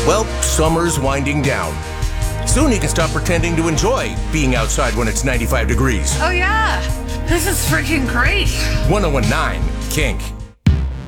Well, summer's winding down. Soon you can stop pretending to enjoy being outside when it's 95 degrees. Oh yeah, this is freaking great. 1019 Kink.